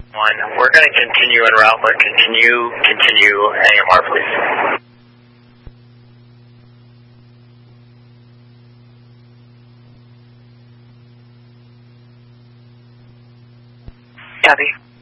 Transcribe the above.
One. We're going to continue en route, but continue AMR, please. Copy.